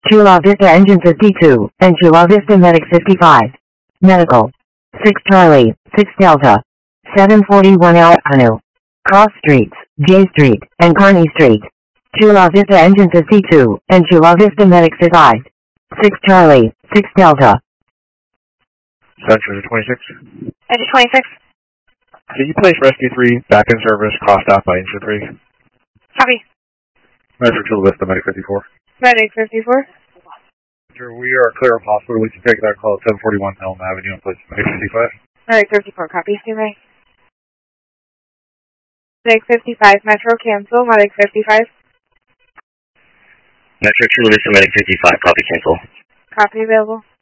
Chula Vista Engine 52, and Chula Vista Medic 55. Medical. 6 Charlie, 6 Delta. 741 El Anu. Cross Streets, J Street, and Kearney Street. Chula Vista Engine 52, and Chula Vista Medic 55. 6 Charlie, 6 Delta. Central 26. Engine 26. Can you place Rescue 3 back in service, crossed out by Engine 3? Copy. Metro Chula Vista Medic 54. Medic 54. We are clear of hospital. We can take that call at 741 Elm Avenue and place Medic 55. Medic 54, copy. Medic 55, Metro cancel. Medic 55. Metro Chula Vista Medic 55, copy cancel. Copy available.